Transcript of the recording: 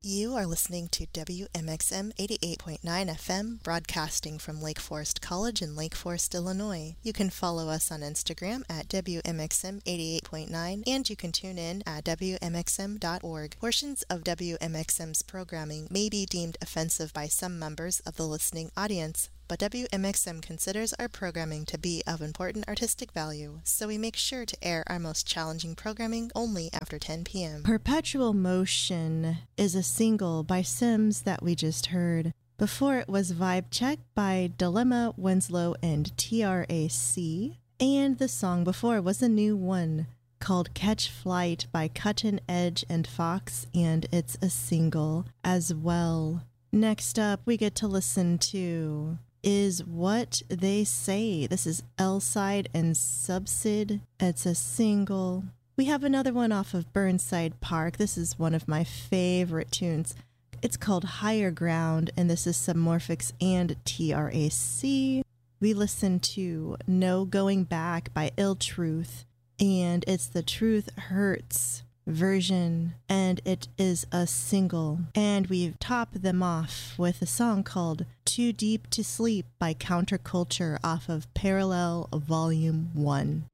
You are listening to WMXM 88.9 FM, broadcasting from Lake Forest College in Lake Forest, Illinois. You can follow us on Instagram at WMXM 88.9, and you can tune in at WMXM.org. Portions of WMXM's programming may be deemed offensive by some members of the listening audience, but WMXM considers our programming to be of important artistic value, so we make sure to air our most challenging programming only after 10 p.m. Perpetual Motion is a single by Sims that we just heard. Before it was Vibe Check by Dilemma, Winslow, and TRAC. And the song before was a new one called Catch Flight by Cuttin Edge and Fox, and it's a single as well. Next up, we get to listen to Is What They Say. This is L-Side and Subsid. It's a single. We have another one off of Burnside Park. This is one of my favorite tunes. It's called Higher Ground, and this is Submorphics and TRAC. We listen to No Going Back by Ill Truth, and it's the Truth Hurts version, and it is a single. And we've topped them off with a song called Too Deep to Sleep by Counterculture off of Parallel Volume 1.